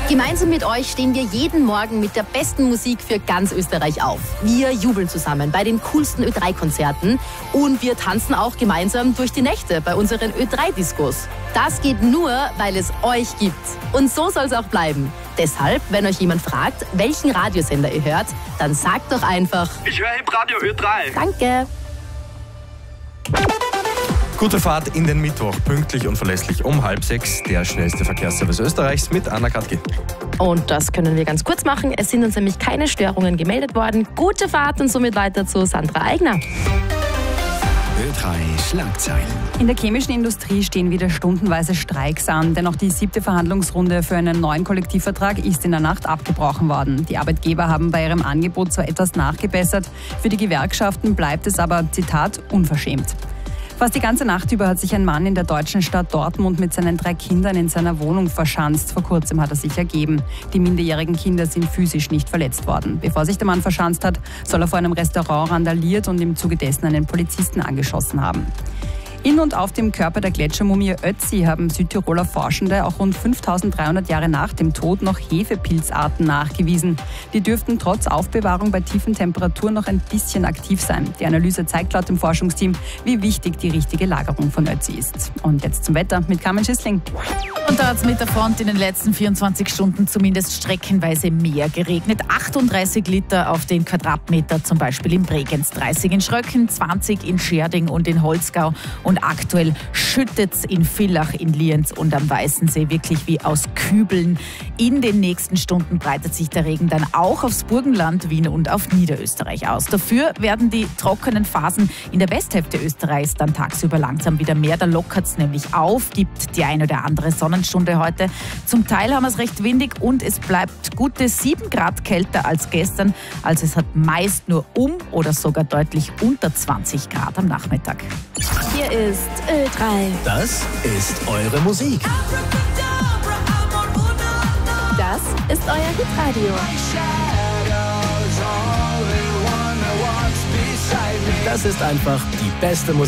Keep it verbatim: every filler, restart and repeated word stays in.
Gemeinsam mit euch stehen wir jeden Morgen mit der besten Musik für ganz Österreich auf. Wir jubeln zusammen bei den coolsten Ö drei Konzerten und wir tanzen auch gemeinsam durch die Nächte bei unseren Ö drei Diskos. Das geht nur, weil es euch gibt. Und so soll es auch bleiben. Deshalb, wenn euch jemand fragt, welchen Radiosender ihr hört, dann sagt doch einfach: Ich höre im Radio Ö drei. Danke. Gute Fahrt in den Mittwoch, pünktlich und verlässlich um halb sechs. Der schnellste Verkehrsservice Österreichs mit Anna Katki. Und das können wir ganz kurz machen. Es sind uns nämlich keine Störungen gemeldet worden. Gute Fahrt und somit weiter zu Sandra Eigner. Ö drei Schlagzeilen. In der chemischen Industrie stehen wieder stundenweise Streiks an, denn auch die siebte Verhandlungsrunde für einen neuen Kollektivvertrag ist in der Nacht abgebrochen worden. Die Arbeitgeber haben bei ihrem Angebot zwar etwas nachgebessert, für die Gewerkschaften bleibt es aber, Zitat, unverschämt. Fast die ganze Nacht über hat sich ein Mann in der deutschen Stadt Dortmund mit seinen drei Kindern in seiner Wohnung verschanzt. Vor kurzem hat er sich ergeben. Die minderjährigen Kinder sind physisch nicht verletzt worden. Bevor sich der Mann verschanzt hat, soll er vor einem Restaurant randaliert und im Zuge dessen einen Polizisten angeschossen haben. In und auf dem Körper der Gletschermumie Ötzi haben Südtiroler Forschende auch rund fünftausenddreihundert Jahre nach dem Tod noch Hefepilzarten nachgewiesen. Die dürften trotz Aufbewahrung bei tiefen Temperaturen noch ein bisschen aktiv sein. Die Analyse zeigt laut dem Forschungsteam, wie wichtig die richtige Lagerung von Ötzi ist. Und jetzt zum Wetter mit Carmen Schissling. Und da hat es mit der Front in den letzten vierundzwanzig Stunden zumindest streckenweise mehr geregnet. achtunddreißig Liter auf den Quadratmeter, zum Beispiel in Bregenz, dreißig in Schröcken, zwanzig in Scherding und in Holzgau. Und aktuell schüttet es in Villach, in Lienz und am Weißensee wirklich wie aus Kübeln. In den nächsten Stunden breitet sich der Regen dann auch aufs Burgenland, Wien und auf Niederösterreich aus. Dafür werden die trockenen Phasen in der Westhälfte Österreichs dann tagsüber langsam wieder mehr. Da lockert es nämlich auf, gibt die ein oder andere Sonnenstunde heute. Zum Teil haben wir es recht windig und es bleibt gute sieben Grad kälter als gestern. Also es hat meist nur um oder sogar deutlich unter zwanzig Grad am Nachmittag. Hier ist Ö drei. Das ist eure Musik. Das ist euer Hitradio. Das ist einfach die beste Musik.